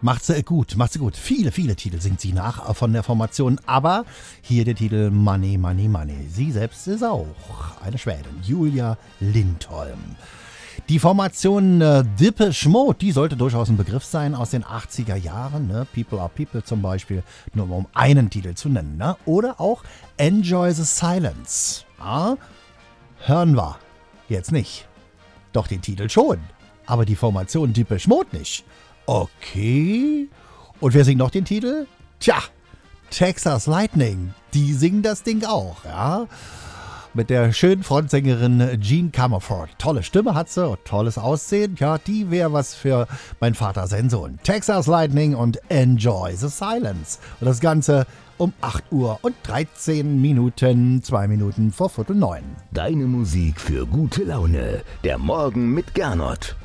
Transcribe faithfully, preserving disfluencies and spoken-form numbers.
Macht sie gut, macht sie gut. Viele, viele Titel singt sie nach von der Formation, aber hier der Titel Money, Money, Money. Sie selbst ist auch eine Schwedin, Julia Lindholm. Die Formation äh, Depeche Mode, die sollte durchaus ein Begriff sein aus den achtziger Jahren. Ne? People are People zum Beispiel, nur um einen Titel zu nennen. Ne? Oder auch Enjoy the Silence. Ja? Hören wir jetzt nicht. Doch den Titel schon. Aber die Formation Depeche Mode nicht. Okay. Und wer singt noch den Titel? Tja, Texas Lightning. Die singen das Ding auch, ja. Mit der schönen Frontsängerin Jean Comerford. Tolle Stimme hat sie, tolles Aussehen. Ja, die wäre was für mein Vater, sein Sohn. Texas Lightning und Enjoy the Silence. Und das Ganze um acht Uhr und dreizehn Minuten, zwei Minuten vor Viertel neun. Deine Musik für gute Laune. Der Morgen mit Gernot.